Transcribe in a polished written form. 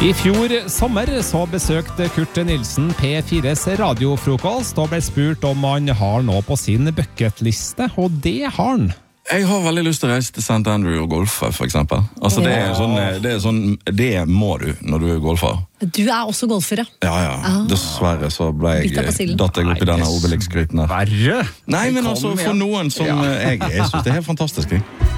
I fjor sommer så besøkte Kurt Nilsen P4s radiofrokost og ble spurt om han har noe på sin bucketliste, og det har han. Jeg har veldig lyst til å reise til St. Andrew og golfe, for eksempel. Altså, det må du når du golfer. Du også golfer, ja. Ja. Dessverre så datt jeg opp i denne Obelix-skryten her. Verre! Nei, men altså, for noen som jeg synes det helt fantastisk.